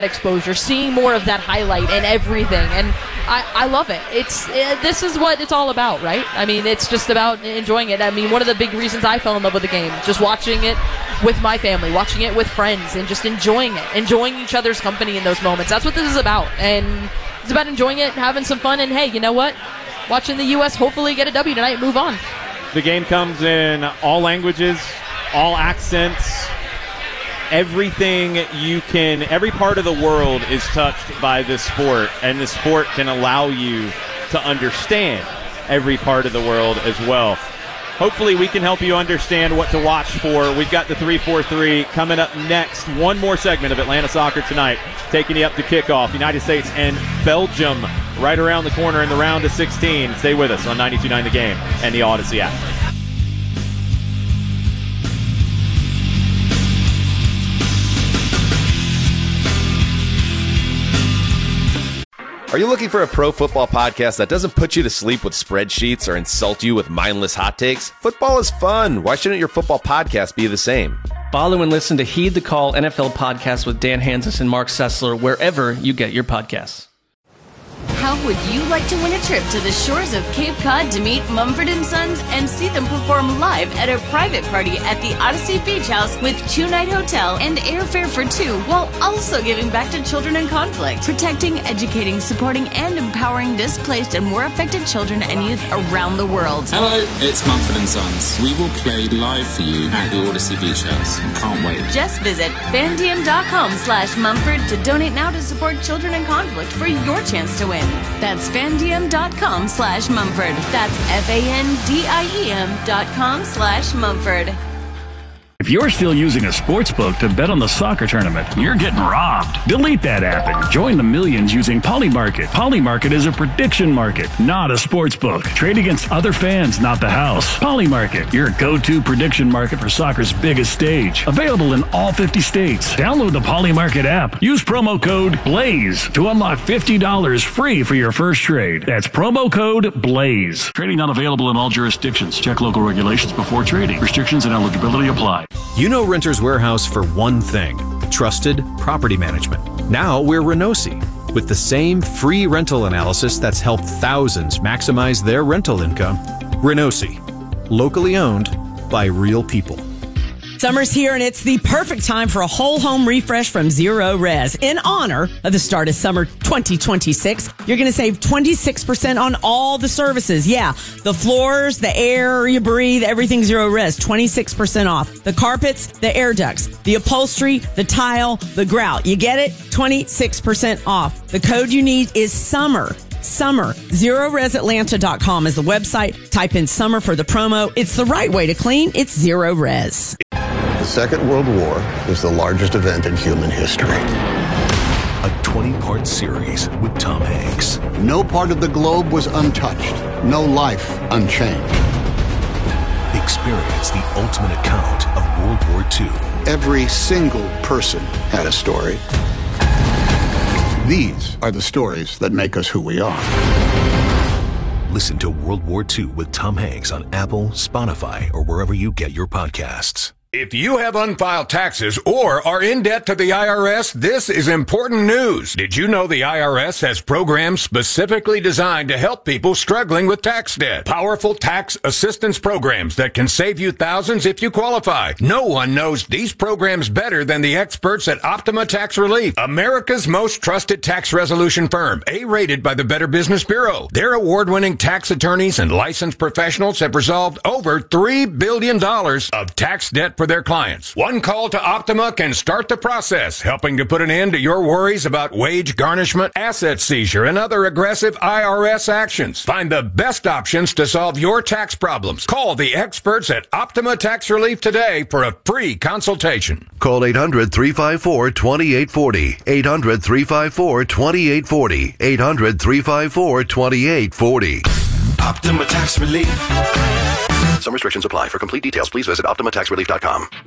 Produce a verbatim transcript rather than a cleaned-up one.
exposure, seeing more of that highlight and everything, and I, I love it. It's it, this is what it's all about, right? I mean, it's just about enjoying it. I mean, one of the big reasons I fell in love with the game, just watching it with my family, watching it with friends, and just enjoying it, enjoying each other's company in those moments. That's what this is about, and it's about enjoying it, having some fun, and hey, you know what? Watching the U S hopefully get a W tonight and move on. The game comes in all languages, all accents. Everything you can, every part of the world is touched by this sport, and this sport can allow you to understand every part of the world as well. Hopefully we can help you understand what to watch for. We've got the three four three coming up next. One more segment of Atlanta Soccer Tonight, taking you up to kickoff. United States and Belgium right around the corner in the round of sixteen. Stay with us on ninety-two point nine The Game and the Odyssey app. Are you looking for a pro football podcast that doesn't put you to sleep with spreadsheets or insult you with mindless hot takes? Football is fun. Why shouldn't your football podcast be the same? Follow and listen to Heed the Call N F L podcast with Dan Hansis and Mark Sessler wherever you get your podcasts. How would you like to win a trip to the shores of Cape Cod to meet Mumford and Sons and see them perform live at a private party at the Odyssey Beach House with two-night hotel and airfare for two, while also giving back to children in conflict, protecting, educating, supporting, and empowering displaced and war affected children and youth around the world? Hello, it's Mumford and Sons. We will play live for you at the Odyssey Beach House. Can't wait. Just visit fandiem.com slash Mumford to donate now to support children in conflict for your chance to win. That's fandiem.com slash Mumford. That's F-A-N-D-I-E-M dot com slash Mumford. If you're still using a sportsbook to bet on the soccer tournament, you're getting robbed. Delete that app and join the millions using Polymarket. Polymarket is a prediction market, not a sportsbook. Trade against other fans, not the house. Polymarket, your go-to prediction market for soccer's biggest stage. Available in all fifty states. Download the Polymarket app. Use promo code BLAZE to unlock fifty dollars free for your first trade. That's promo code BLAZE. Trading not available in all jurisdictions. Check local regulations before trading. Restrictions and eligibility apply. You know Renters Warehouse for one thing: trusted property management. Now we're Renosi, with the same free rental analysis that's helped thousands maximize their rental income. Renosi, locally owned by real people. Summer's here, and it's the perfect time for a whole home refresh from Zero Res. In honor of the start of summer twenty twenty-six, you're going to save twenty-six percent on all the services. Yeah, the floors, the air you breathe, everything Zero Res, twenty-six percent off. The carpets, the air ducts, the upholstery, the tile, the grout. You get it? twenty-six percent off. The code you need is SUMMER. Summer. Zero Res Atlanta dot com is the website. Type in summer for the promo. It's the right way to clean. It's Zero Res. The Second World War is the largest event in human history. A twenty-part series with Tom Hanks. No part of the globe was untouched. No life unchanged. Experience the ultimate account of World War Two. Every single person had a story. These are the stories that make us who we are. Listen to World War Two with Tom Hanks on Apple, Spotify, or wherever you get your podcasts. If you have unfiled taxes or are in debt to the I R S, this is important news. Did you know the I R S has programs specifically designed to help people struggling with tax debt? Powerful tax assistance programs that can save you thousands if you qualify. No one knows these programs better than the experts at Optima Tax Relief, America's most trusted tax resolution firm, A-rated by the Better Business Bureau. Their award-winning tax attorneys and licensed professionals have resolved over three billion dollars of tax debt for their clients. One call to Optima can start the process, helping to put an end to your worries about wage garnishment, asset seizure, and other aggressive I R S actions. Find the best options to solve your tax problems. Call the experts at Optima Tax Relief today for a free consultation. Call eight hundred, three five four, two eight four zero. eight hundred, three five four, two eight four zero. eight hundred, three five four, two eight four zero. Optima Tax Relief. Some restrictions apply. For complete details, please visit Optima Tax Relief dot com.